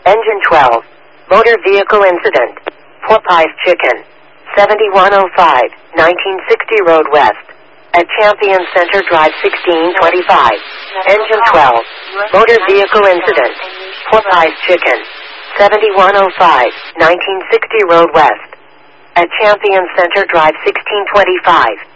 Engine 12. Motor vehicle incident. Popeye's Chicken. 7105, 1960 Road West. At Champion Center Drive 1625. Engine 12. Motor vehicle incident. Popeye's Chicken. 7105, 1960 Road West. At Champion Center Drive 1625.